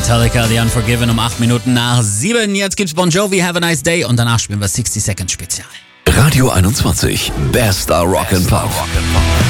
Metallica, The Unforgiven um 8 Minuten nach 7. Jetzt gibt's Bon Jovi, Have a Nice Day und danach spielen wir 60 Second Spezial. Radio 21, bester Rock'n'Pop.